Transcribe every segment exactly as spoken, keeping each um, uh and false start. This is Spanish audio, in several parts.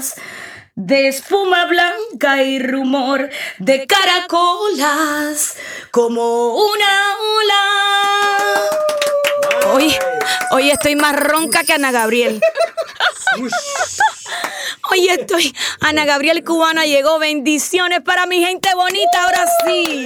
de espuma blanca y rumor de caracolas como una ola. Hoy, hoy estoy más ronca que Ana Gabriel. Hoy estoy, Ana Gabriel cubana llegó. Bendiciones para mi gente bonita, ahora sí.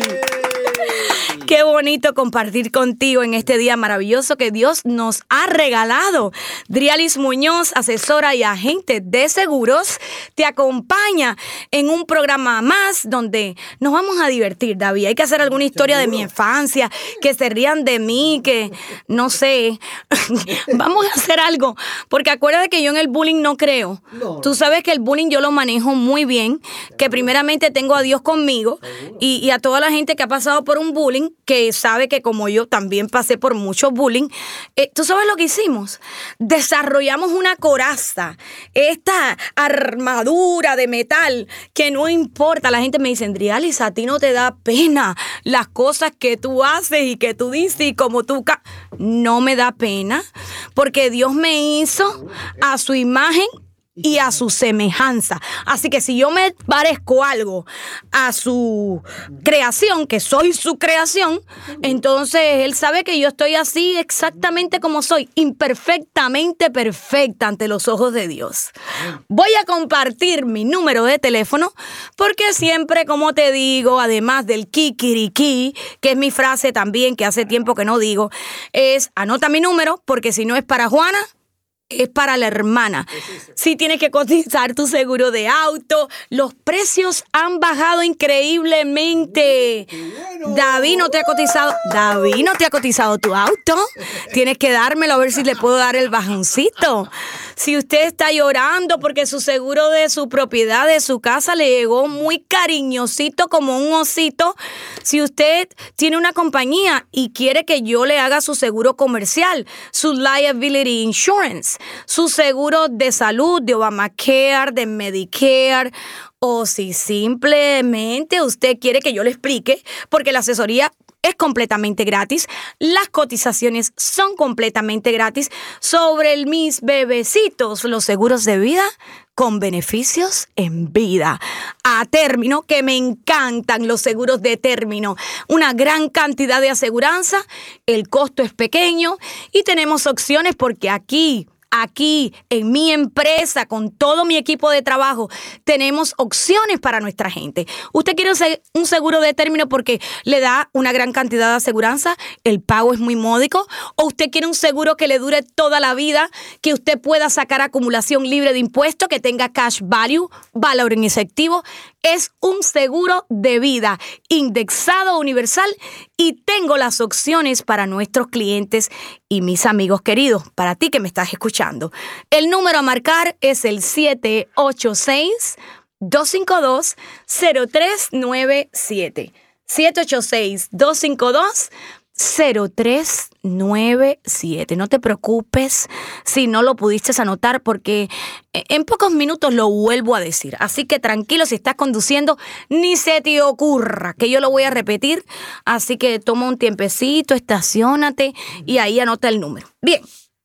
Qué bonito compartir contigo en este día maravilloso que Dios nos ha regalado. Drialis Muñoz, asesora y agente de seguros, te acompaña en un programa más donde nos vamos a divertir, David. Hay que hacer alguna historia de mi infancia, que se rían de mí, que no sé. Vamos a hacer algo, porque acuérdate que yo en el bullying no creo. No. Tú sabes que el bullying yo lo manejo muy bien, que primeramente tengo a Dios conmigo y, y a toda la gente que ha pasado por un bullying, que sabe que como yo también pasé por mucho bullying. Eh, ¿Tú sabes lo que hicimos? Desarrollamos una coraza, esta armadura de metal que no importa. La gente me dice, Drialis, a ti no te da pena las cosas que tú haces y que tú dices y como tú... Ca-. No me da pena porque Dios me hizo a su imagen y a su semejanza. Así que si yo me parezco algo a su creación, que soy su creación, entonces Él sabe que yo estoy así exactamente como soy, imperfectamente perfecta ante los ojos de Dios. Voy a compartir mi número de teléfono porque siempre, como te digo, además del kikiriki, que es mi frase también que hace tiempo que no digo, es anota mi número porque si no es para Juana, es para la hermana. Si tienes que cotizar tu seguro de auto, los precios han bajado increíblemente. Bueno. David no te ha cotizado, David no te ha cotizado tu auto. Tienes que dármelo a ver si le puedo dar el bajoncito. Si usted está llorando porque su seguro de su propiedad, de su casa, le llegó muy cariñosito como un osito. Si usted tiene una compañía y quiere que yo le haga su seguro comercial, su liability insurance, su seguro de salud, de Obamacare, de Medicare, o si simplemente usted quiere que yo le explique, porque la asesoría es completamente gratis, las cotizaciones son completamente gratis sobre mis bebecitos, los seguros de vida con beneficios en vida. A término, que me encantan los seguros de término. Una gran cantidad de aseguranza, el costo es pequeño y tenemos opciones porque aquí... Aquí, en mi empresa, con todo mi equipo de trabajo, tenemos opciones para nuestra gente. ¿Usted quiere un seguro de término porque le da una gran cantidad de aseguranza? ¿El pago es muy módico? ¿O usted quiere un seguro que le dure toda la vida, que usted pueda sacar acumulación libre de impuestos, que tenga cash value, valor en efectivo? Es un seguro de vida indexado universal y tengo las opciones para nuestros clientes y mis amigos queridos, para ti que me estás escuchando. El número a marcar es el siete ocho seis, dos cinco dos, cero tres nueve siete. siete ocho seis, dos cinco dos, cero tres nueve siete. No te preocupes si no lo pudiste anotar porque en pocos minutos lo vuelvo a decir. Así que tranquilo, si estás conduciendo, ni se te ocurra que yo lo voy a repetir. Así que toma un tiempecito, estaciónate y ahí anota el número. Bien,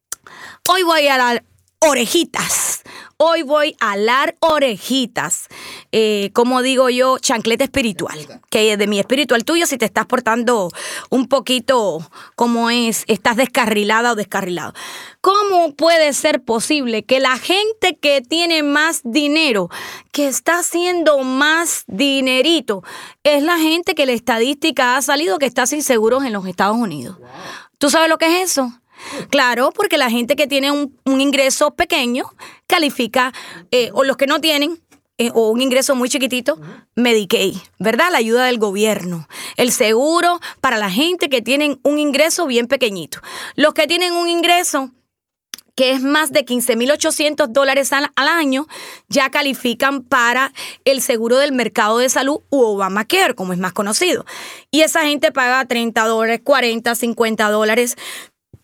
hoy voy a dar orejitas. Hoy voy a alar orejitas, eh, como digo yo, chancleta espiritual, que es de mi espíritu al tuyo si te estás portando un poquito como es, estás descarrilada o descarrilado. ¿Cómo puede ser posible que la gente que tiene más dinero, que está haciendo más dinerito, es la gente que la estadística ha salido que está sin seguros en los Estados Unidos? ¿Tú sabes lo que es eso? Claro, porque la gente que tiene un, un ingreso pequeño califica, eh, o los que no tienen, eh, o un ingreso muy chiquitito, Medicaid, ¿verdad? La ayuda del gobierno. El seguro para la gente que tienen un ingreso bien pequeñito. Los que tienen un ingreso que es más de quince mil ochocientos dólares al, al año, ya califican para el seguro del mercado de salud u Obamacare, como es más conocido. Y esa gente paga treinta dólares, cuarenta, cincuenta dólares.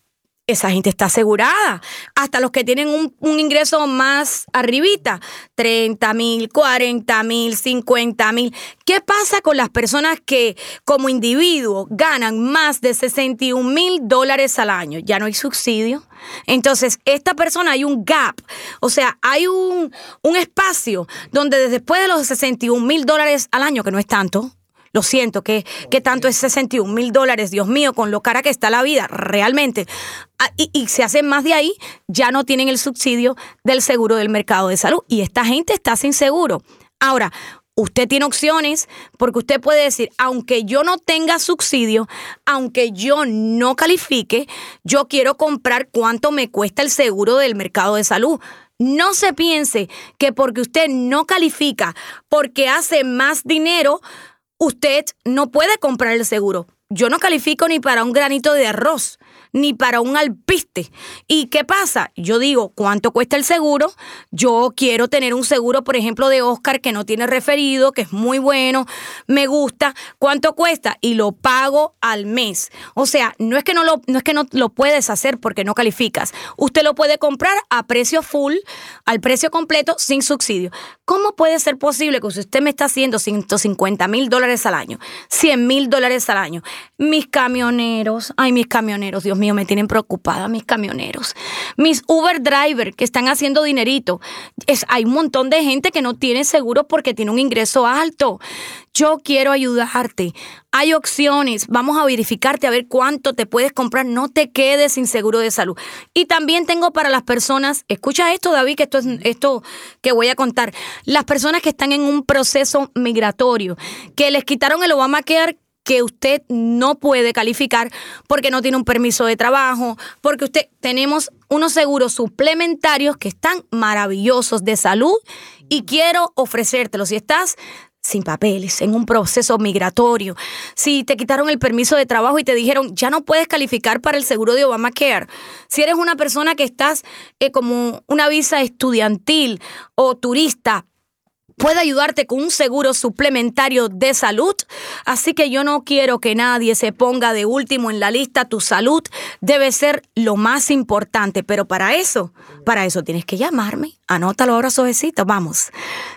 esa gente está asegurada. Hasta los que tienen un, un ingreso más arribita, treinta mil, cuarenta mil, cincuenta mil. ¿Qué pasa con las personas que como individuo ganan más de sesenta y un mil dólares al año? Ya no hay subsidio. Entonces, esta persona hay un gap, o sea, hay un, un espacio donde después de los sesenta y un mil dólares al año, que no es tanto, lo siento, que, que tanto es sesenta y un mil dólares, Dios mío, con lo cara que está la vida, realmente. Y, y se hacen más de ahí, ya no tienen el subsidio del seguro del mercado de salud. Y esta gente está sin seguro. Ahora, usted tiene opciones porque usted puede decir, aunque yo no tenga subsidio, aunque yo no califique, yo quiero comprar cuánto me cuesta el seguro del mercado de salud. No se piense que porque usted no califica, porque hace más dinero, usted no puede comprar el seguro. Yo no califico ni para un granito de arroz, ni para un alpiste. ¿Y qué pasa? Yo digo, ¿cuánto cuesta el seguro? Yo quiero tener un seguro, por ejemplo, de Oscar que no tiene referido, que es muy bueno, me gusta. ¿Cuánto cuesta? Y lo pago al mes. O sea, no es que no lo, no es que no lo puedes hacer porque no calificas. Usted lo puede comprar a precio full, al precio completo, sin subsidio. ¿Cómo puede ser posible que usted me está haciendo ciento cincuenta mil dólares al año, cien mil dólares al año? Mis camioneros, ay, mis camioneros, Dios mío, me tienen preocupada mis camioneros. Mis Uber driver que están haciendo dinerito. Es, hay un montón de gente que no tiene seguro porque tiene un ingreso alto. Yo quiero ayudarte. Hay opciones. Vamos a verificarte a ver cuánto te puedes comprar. No te quedes sin seguro de salud. Y también tengo para las personas, escucha esto, David, que esto es esto que voy a contar. Las personas que están en un proceso migratorio, que les quitaron el Obamacare, que usted no puede calificar porque no tiene un permiso de trabajo, porque usted tenemos unos seguros suplementarios que están maravillosos de salud y quiero ofrecértelos. Si estás sin papeles, en un proceso migratorio, si te quitaron el permiso de trabajo y te dijeron ya no puedes calificar para el seguro de Obamacare, si eres una persona que estás eh, como una visa estudiantil o turista, puede ayudarte con un seguro suplementario de salud. Así que yo no quiero que nadie se ponga de último en la lista. Tu salud debe ser lo más importante. Pero para eso, para eso tienes que llamarme. Anótalo ahora suavecito. Vamos.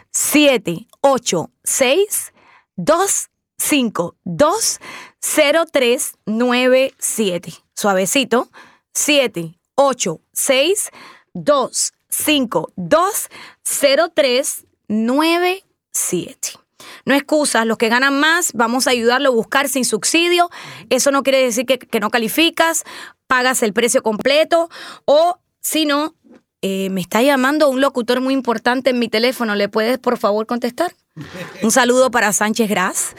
siete ocho seis, dos cinco dos, cero tres nueve siete. Suavecito. siete ocho seis, dos cinco dos, cero tres nueve siete. No excusas, los que ganan más, vamos a ayudarlo a buscar sin subsidio. Eso no quiere decir que, que no calificas, pagas el precio completo o si no, eh, me está llamando un locutor muy importante en mi teléfono. ¿Le puedes por favor contestar? Un saludo para Sánchez Gras.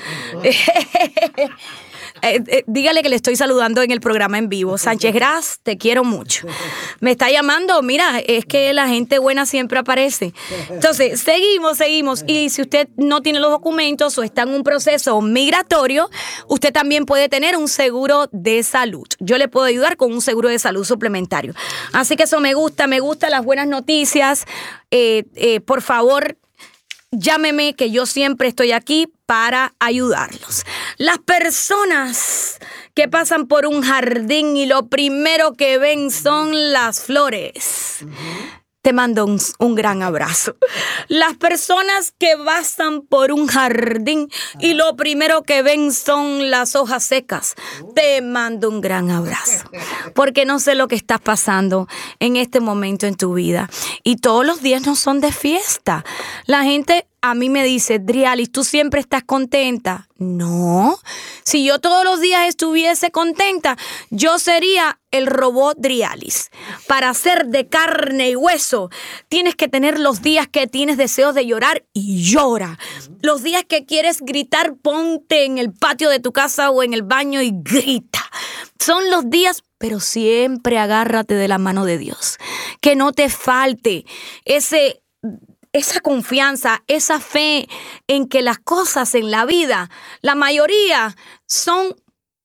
Eh, eh, dígale que le estoy saludando en el programa en vivo. Sánchez Gras, te quiero mucho. Me está llamando, mira, es que la gente buena siempre aparece. Entonces, seguimos, seguimos. Y si usted no tiene los documentos o está en un proceso migratorio, usted también puede tener un seguro de salud. Yo le puedo ayudar con un seguro de salud suplementario. Así que eso me gusta, me gustan las buenas noticias. Eh, eh, por favor, llámeme que yo siempre estoy aquí para ayudarlos. Las personas que pasan por un jardín y lo primero que ven son las flores. Uh-huh. Te mando un, un gran abrazo. Las personas que pasan por un jardín y lo primero que ven son las hojas secas. Te mando un gran abrazo. Porque no sé lo que estás pasando en este momento en tu vida. Y todos los días no son de fiesta. La gente a mí me dice, Drialis, ¿tú siempre estás contenta? No. Si yo todos los días estuviese contenta, yo sería el robot Drialis. Para ser de carne y hueso, tienes que tener los días que tienes deseos de llorar y llora. Los días que quieres gritar, ponte en el patio de tu casa o en el baño y grita. Son los días, pero siempre agárrate de la mano de Dios. Que no te falte ese... esa confianza, esa fe en que las cosas en la vida, la mayoría son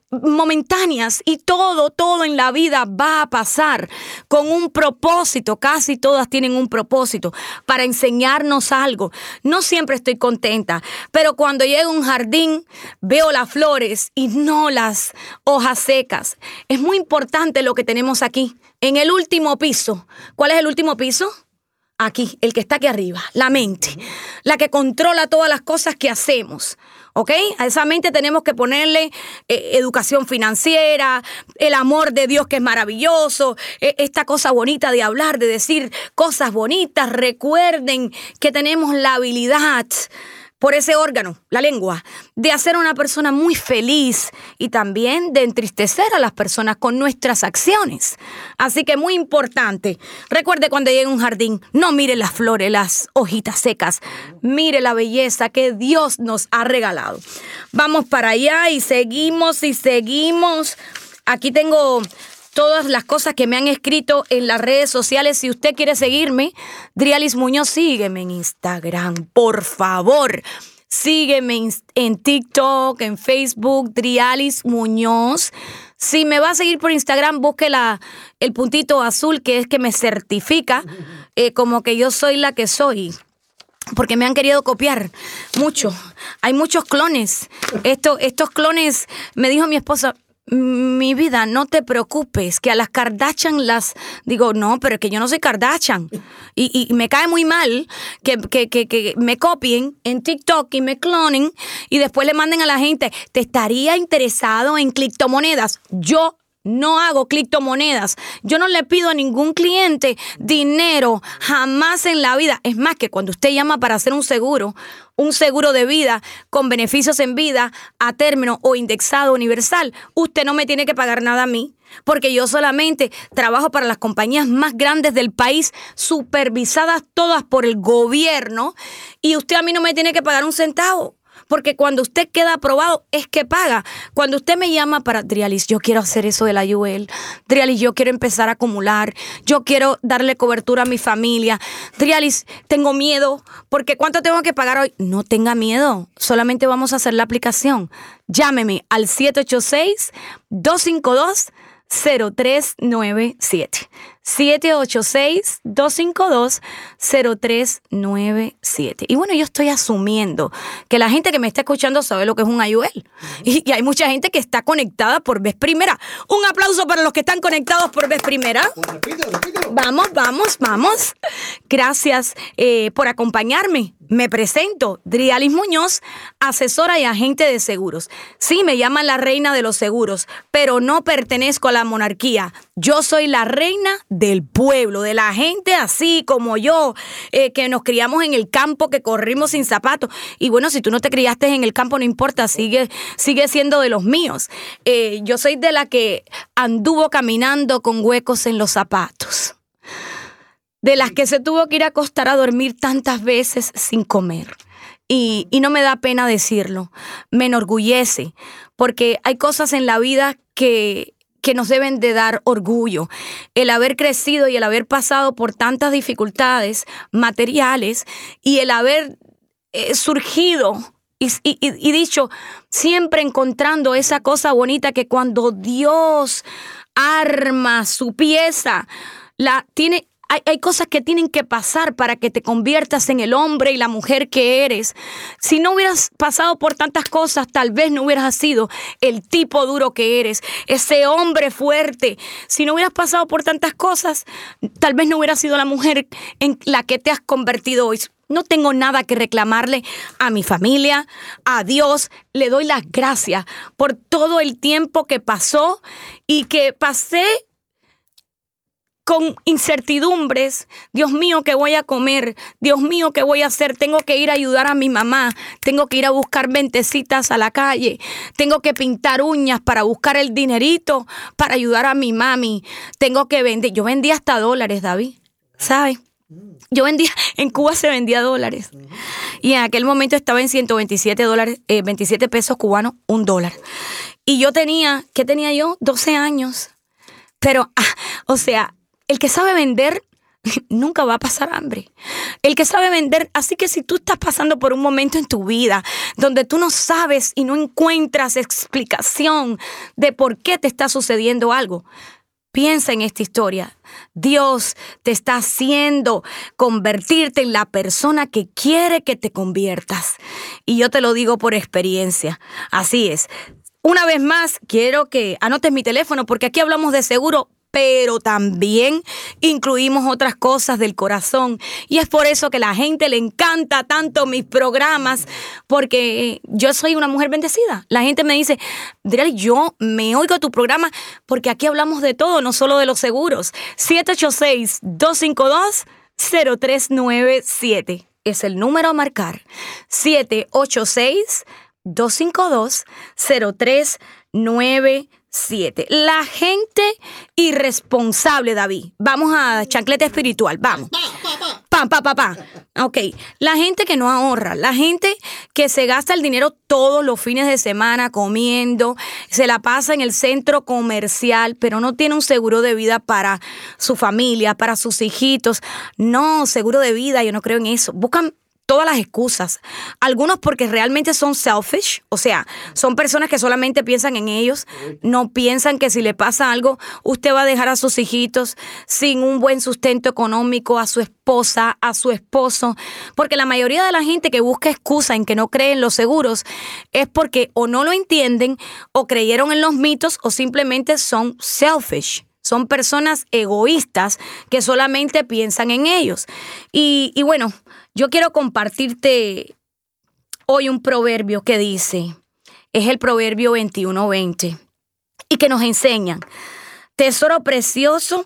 momentáneas y todo, todo en la vida va a pasar con un propósito. Casi todas tienen un propósito para enseñarnos algo. No siempre estoy contenta, pero cuando llego a un jardín veo las flores y no las hojas secas. Es muy importante lo que tenemos aquí. En el último piso. ¿Cuál es el último piso? Aquí, el que está aquí arriba, la mente, la que controla todas las cosas que hacemos, ¿ok? A esa mente tenemos que ponerle eh, educación financiera, el amor de Dios que es maravilloso, eh, esta cosa bonita de hablar, de decir cosas bonitas. Recuerden que tenemos la habilidad por ese órgano, la lengua, de hacer a una persona muy feliz y también de entristecer a las personas con nuestras acciones. Así que muy importante. Recuerde cuando llegue a un jardín, no mire las flores, las hojitas secas. Mire la belleza que Dios nos ha regalado. Vamos para allá y seguimos y seguimos. Aquí tengo todas las cosas que me han escrito en las redes sociales. Si usted quiere seguirme, Drialis Muñoz, sígueme en Instagram, por favor. Sígueme en TikTok, en Facebook, Drialis Muñoz. Si me va a seguir por Instagram, busque la, el puntito azul que es que me certifica eh, como que yo soy la que soy. Porque me han querido copiar mucho. Hay muchos clones. Esto, estos clones, me dijo mi esposa, mi vida, no te preocupes, que a las Kardashian las... Digo, no, pero es que yo no soy Kardashian. Y, y me cae muy mal que, que, que, que me copien en TikTok y me clonen y después le manden a la gente, ¿te estaría interesado en criptomonedas? Yo no hago criptomonedas. Yo no le pido a ningún cliente dinero, jamás en la vida. Es más, que cuando usted llama para hacer un seguro, un seguro de vida con beneficios en vida, a término o indexado universal, usted no me tiene que pagar nada a mí, porque yo solamente trabajo para las compañías más grandes del país, supervisadas todas por el gobierno, y usted a mí no me tiene que pagar un centavo. Porque cuando usted queda aprobado es que paga. Cuando usted me llama para, Drialis, yo quiero hacer eso de la I U L. Drialis, yo quiero empezar a acumular. Yo quiero darle cobertura a mi familia. Drialis, tengo miedo. Porque ¿cuánto tengo que pagar hoy? No tenga miedo. Solamente vamos a hacer la aplicación. Llámeme al siete ocho seis, dos cinco dos, cero tres nueve siete. siete ocho seis, dos cinco dos, cero tres nueve siete. Y bueno, yo estoy asumiendo que la gente que me está escuchando sabe lo que es un I U L. Uh-huh. Y, y hay mucha gente que está conectada por vez primera. Un aplauso para los que están conectados por vez primera. Pues repítelo, repítelo. Vamos, vamos, vamos. Gracias eh, por acompañarme. Me presento, Drialis Muñoz, asesora y agente de seguros. Sí, me llaman la reina de los seguros, pero no pertenezco a la monarquía. Yo soy la reina del pueblo, de la gente así como yo, eh, que nos criamos en el campo, que corrimos sin zapatos. Y bueno, si tú no te criaste en el campo, no importa, sigue, sigue siendo de los míos. Eh, yo soy de la que anduvo caminando con huecos en los zapatos. De las que se tuvo que ir a acostar a dormir tantas veces sin comer. Y, y no me da pena decirlo, me enorgullece, porque hay cosas en la vida que... que nos deben de dar orgullo. El haber crecido y el haber pasado por tantas dificultades materiales y el haber eh, surgido y, y, y dicho, siempre encontrando esa cosa bonita que cuando Dios arma su pieza, la tiene... Hay, hay cosas que tienen que pasar para que te conviertas en el hombre y la mujer que eres. Si no hubieras pasado por tantas cosas, tal vez no hubieras sido el tipo duro que eres, ese hombre fuerte. Si no hubieras pasado por tantas cosas, tal vez no hubieras sido la mujer en la que te has convertido hoy. No tengo nada que reclamarle a mi familia, a Dios. Le doy las gracias por todo el tiempo que pasó y que pasé con incertidumbres. Dios mío, ¿qué voy a comer? Dios mío, ¿qué voy a hacer? Tengo que ir a ayudar a mi mamá. Tengo que ir a buscar ventecitas a la calle. Tengo que pintar uñas para buscar el dinerito para ayudar a mi mami. Tengo que vender. Yo vendía hasta dólares, David. ¿Sabes? Yo vendía, en Cuba se vendía dólares. Y en aquel momento estaba en ciento veintisiete dólares, eh, veintisiete pesos cubanos, un dólar. Y yo tenía, ¿qué tenía yo? doce años. Pero, ah, o sea, el que sabe vender nunca va a pasar hambre. El que sabe vender, así que si tú estás pasando por un momento en tu vida donde tú no sabes y no encuentras explicación de por qué te está sucediendo algo, piensa en esta historia. Dios te está haciendo convertirte en la persona que quiere que te conviertas. Y yo te lo digo por experiencia. Así es. Una vez más, quiero que anotes mi teléfono porque aquí hablamos de seguro, pero también incluimos otras cosas del corazón. Y es por eso que a la gente le encanta tanto mis programas, porque yo soy una mujer bendecida. La gente me dice, Adriel, yo me oigo tu programa porque aquí hablamos de todo, no solo de los seguros. siete ocho seis, dos cinco dos, cero tres nueve siete es el número a marcar. siete ocho seis, dos cinco dos, cero tres nueve siete. La gente irresponsable, David. Vamos a chancleta espiritual, vamos. Pa, pa, pa, pa. Ok, la gente que no ahorra, la gente que se gasta el dinero todos los fines de semana comiendo, se la pasa en el centro comercial, pero no tiene un seguro de vida para su familia, para sus hijitos. No, seguro de vida, yo no creo en eso. Buscan todas las excusas. Algunos porque realmente son selfish, o sea, son personas que solamente piensan en ellos, no piensan que si le pasa algo, usted va a dejar a sus hijitos sin un buen sustento económico, a su esposa, a su esposo, porque la mayoría de la gente que busca excusa en que no cree en los seguros es porque o no lo entienden, o creyeron en los mitos, o simplemente son selfish. Son personas egoístas que solamente piensan en ellos. Y, y bueno, yo quiero compartirte hoy un proverbio que dice, es el proverbio veintiuno veinte, y que nos enseñan, tesoro precioso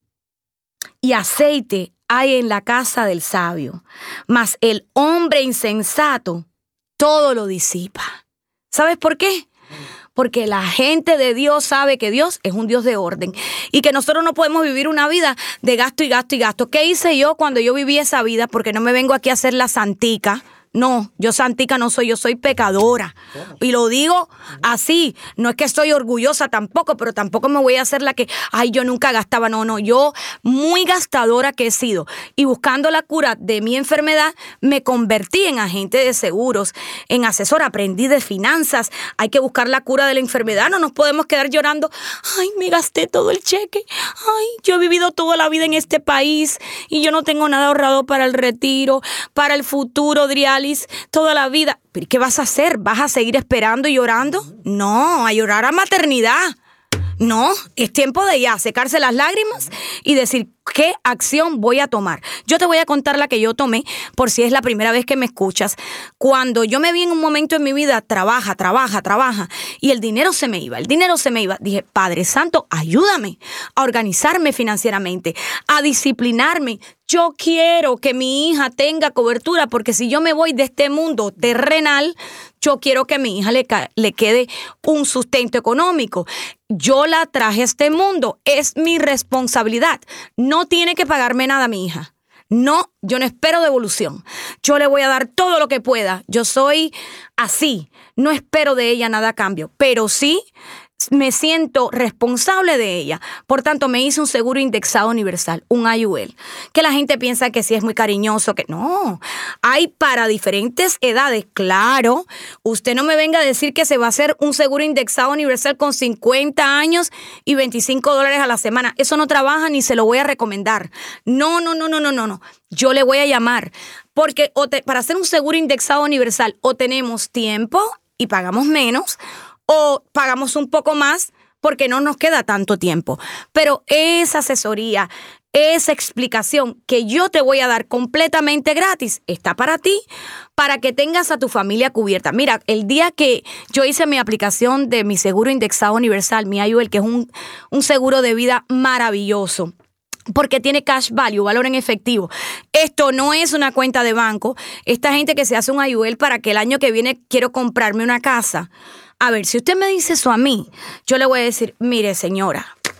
y aceite hay en la casa del sabio, mas el hombre insensato todo lo disipa. ¿Sabes por qué? Porque la gente de Dios sabe que Dios es un Dios de orden y que nosotros no podemos vivir una vida de gasto y gasto y gasto. ¿Qué hice yo cuando yo viví esa vida? Porque no me vengo aquí a hacer la santica. No, yo santica no soy, yo soy pecadora. Y lo digo así, no es que estoy orgullosa tampoco, pero tampoco me voy a hacer la que, ay, yo nunca gastaba. No, no, yo muy gastadora que he sido. Y buscando la cura de mi enfermedad, me convertí en agente de seguros, en asesor, aprendí de finanzas. Hay que buscar la cura de la enfermedad, no nos podemos quedar llorando. Ay, me gasté todo el cheque. Ay, yo he vivido toda la vida en este país y yo no tengo nada ahorrado para el retiro, para el futuro, Adriel. Toda la vida. ¿Pero qué vas a hacer? ¿Vas a seguir esperando y llorando? No, a llorar a maternidad. No, es tiempo de ya secarse las lágrimas y decir qué acción voy a tomar. Yo te voy a contar la que yo tomé por si es la primera vez que me escuchas. Cuando yo me vi en un momento en mi vida, trabaja, trabaja, trabaja, y el dinero se me iba, el dinero se me iba. Dije, Padre Santo, ayúdame a organizarme financieramente, a disciplinarme. Yo quiero que mi hija tenga cobertura porque si yo me voy de este mundo terrenal, yo quiero que a mi hija le, le quede un sustento económico. Yo la traje a este mundo, es mi responsabilidad. No tiene que pagarme nada mi hija. No, yo no espero devolución. Yo le voy a dar todo lo que pueda. Yo soy así. No espero de ella nada a cambio, pero sí me siento responsable de ella. Por tanto, me hice un seguro indexado universal, un I U L. Que la gente piensa que sí es muy cariñoso, que no. Hay para diferentes edades. Claro, usted no me venga a decir que se va a hacer un seguro indexado universal con cincuenta años y veinticinco dólares a la semana. Eso no trabaja ni se lo voy a recomendar. No, no, no, no, no, no, no. Yo le voy a llamar. Porque o te, para hacer un seguro indexado universal o tenemos tiempo y pagamos menos, o pagamos un poco más porque no nos queda tanto tiempo. Pero esa asesoría, esa explicación que yo te voy a dar completamente gratis, está para ti, para que tengas a tu familia cubierta. Mira, el día que yo hice mi aplicación de mi seguro indexado universal, mi I U L, que es un, un seguro de vida maravilloso, porque tiene cash value, valor en efectivo. Esto no es una cuenta de banco. Esta gente que se hace un I U L para que el año que viene quiero comprarme una casa. A ver, si usted me dice eso a mí, yo le voy a decir, mire señora,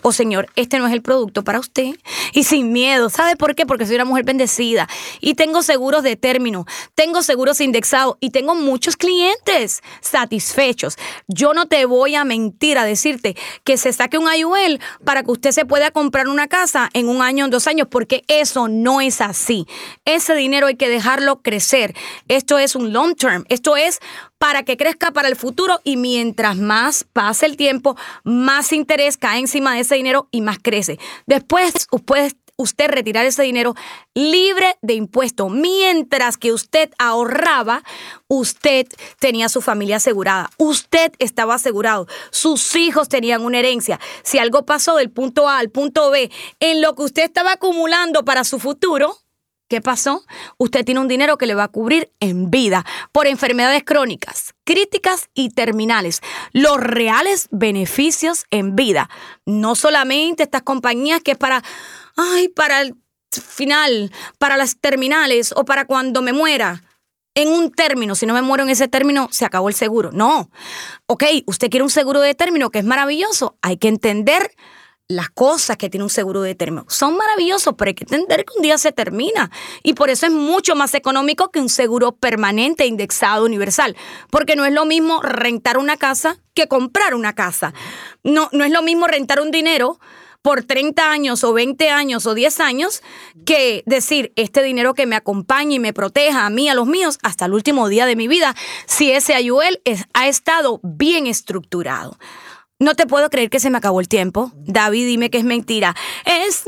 o señor, este no es el producto para usted. Y sin miedo. ¿Sabe por qué? Porque soy una mujer bendecida y tengo seguros de término, tengo seguros indexados y tengo muchos clientes satisfechos. Yo no te voy a mentir a decirte que se saque un I U L para que usted se pueda comprar una casa en un año o dos años, porque eso no es así. Ese dinero hay que dejarlo crecer. Esto es un long term. Esto es para que crezca para el futuro, y mientras más pase el tiempo, más interés cae encima de ese dinero y más crece. Después puede usted retirar ese dinero libre de impuestos. Mientras que usted ahorraba, usted tenía su familia asegurada. Usted estaba asegurado. Sus hijos tenían una herencia. Si algo pasó del punto A al punto B, en lo que usted estaba acumulando para su futuro, ¿qué pasó? Usted tiene un dinero que le va a cubrir en vida por enfermedades crónicas, críticas y terminales. Los reales beneficios en vida. No solamente estas compañías que es para, ay, para el final, para las terminales o para cuando me muera. En un término, si no me muero en ese término, se acabó el seguro. No. Ok, usted quiere un seguro de término que es maravilloso. Hay que entender las cosas que tiene un seguro de término. Son maravillosos, pero hay que entender que un día se termina. Y por eso es mucho más económico que un seguro permanente, indexado, universal. Porque no es lo mismo rentar una casa que comprar una casa. No, no es lo mismo rentar un dinero por treinta años o veinte años o diez años que decir, este dinero que me acompañe y me proteja a mí, a los míos, hasta el último día de mi vida, si ese I U L es, ha estado bien estructurado. No te puedo creer que se me acabó el tiempo. David, dime que es mentira. Es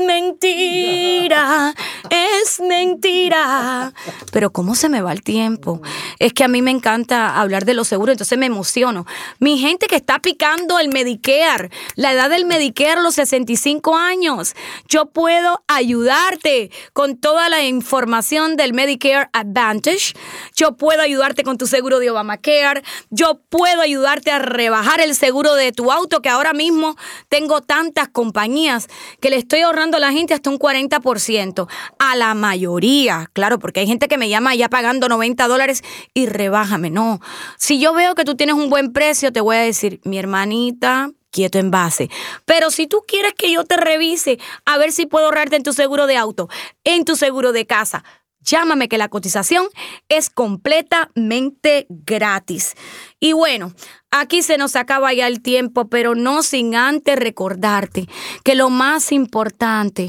mentira, es mentira. Pero ¿cómo se me va el tiempo? Es que a mí me encanta hablar de los seguros, entonces me emociono. Mi gente que está picando el Medicare, la edad del Medicare, los sesenta y cinco años. Yo puedo ayudarte con toda la información del Medicare Advantage. Yo puedo ayudarte con tu seguro de Obamacare. Yo puedo ayudarte a rebajar el seguro de tu auto, que ahora mismo tengo tantas compañías que le estoy ahorrando a la gente hasta un cuarenta por ciento. A la mayoría, claro, porque hay gente que me llama ya pagando noventa dólares y rebájame. No, si yo veo que tú tienes un buen precio, te voy a decir, mi hermanita, quieto en base. Pero si tú quieres que yo te revise a ver si puedo ahorrarte en tu seguro de auto, en tu seguro de casa, llámame, que la cotización es completamente gratis. Y bueno, aquí se nos acaba ya el tiempo, pero no sin antes recordarte que lo más importante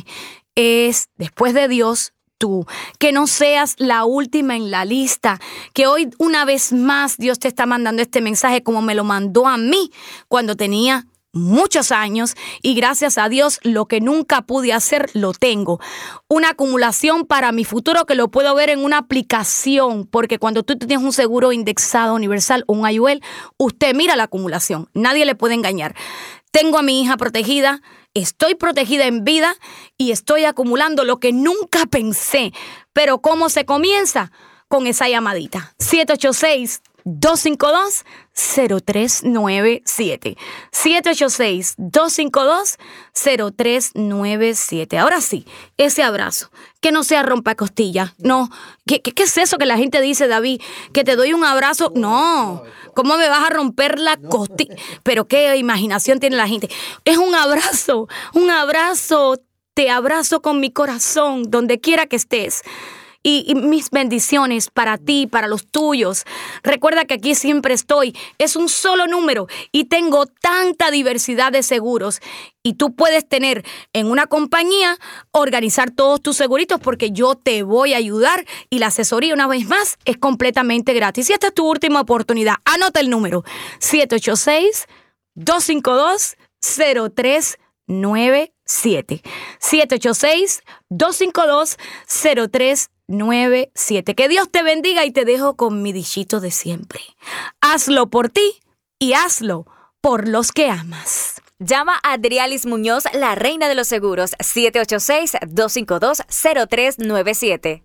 es, después de Dios, tú, que no seas la última en la lista, que hoy una vez más Dios te está mandando este mensaje como me lo mandó a mí cuando tenía muchos años, y gracias a Dios lo que nunca pude hacer lo tengo. Una acumulación para mi futuro que lo puedo ver en una aplicación, porque cuando tú tienes un seguro indexado universal, un I U L, usted mira la acumulación, nadie le puede engañar. Tengo a mi hija protegida, estoy protegida en vida y estoy acumulando lo que nunca pensé. Pero ¿cómo se comienza? Con esa llamadita. siete ocho seis, dos cinco dos, cero tres nueve siete. siete ocho seis, dos cinco dos, cero tres nueve siete. Ahora sí, ese abrazo, que no sea rompacostillas. No, ¿Qué, qué, ¿qué es eso que la gente dice, David? Que te doy un abrazo. No, ¿cómo me vas a romper la costilla? Pero qué imaginación tiene la gente. Es un abrazo, un abrazo. Te abrazo con mi corazón, donde quiera que estés. Y, y mis bendiciones para ti, para los tuyos. Recuerda que aquí siempre estoy. Es un solo número y tengo tanta diversidad de seguros. Y tú puedes tener en una compañía, organizar todos tus seguritos, porque yo te voy a ayudar. Y la asesoría, una vez más, es completamente gratis. Y esta es tu última oportunidad. Anota el número: siete ocho seis, dos cinco dos, cero tres nueve siete. siete ocho seis, dos cinco dos, cero tres nueve siete. Que Dios te bendiga y te dejo con mi dichito de siempre. Hazlo por ti y hazlo por los que amas. Llama a Adrialis Muñoz, la reina de los seguros, siete ocho seis, dos cinco dos, cero tres nueve siete.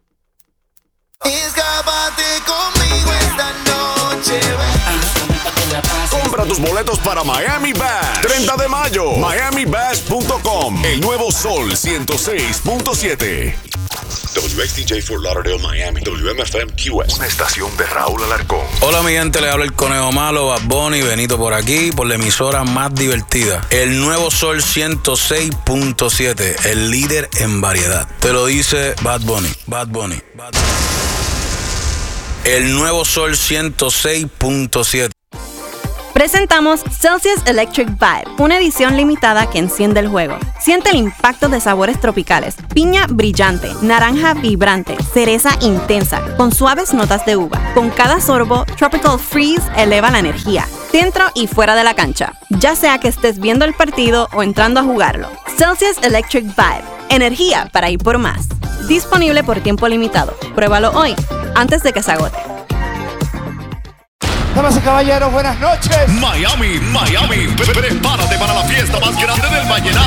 Escápate conmigo esta noche. Compra tus boletos para Miami Bash. treinta de mayo. Miami Bash punto com. El nuevo Sol ciento seis punto siete. W X T J Fort Lauderdale, Miami. W M F M Q S. Una estación de Raúl Alarcón. Hola, mi gente, le habla el Conejo Malo, Bad Bunny, Benito por aquí, por la emisora más divertida. El Nuevo Sol ciento seis punto siete, el líder en variedad. Te lo dice Bad Bunny, Bad Bunny, Bad Bunny. El Nuevo Sol ciento seis punto siete. Presentamos Celsius Electric Vibe, una edición limitada que enciende el juego. Siente el impacto de sabores tropicales, piña brillante, naranja vibrante, cereza intensa, con suaves notas de uva. Con cada sorbo, Tropical Freeze eleva la energía, dentro y fuera de la cancha, ya sea que estés viendo el partido o entrando a jugarlo. Celsius Electric Vibe, energía para ir por más. Disponible por tiempo limitado. Pruébalo hoy, antes de que se agote. Damas y caballeros, buenas noches. Miami, Miami, prepárate para la fiesta más grande del vallenato.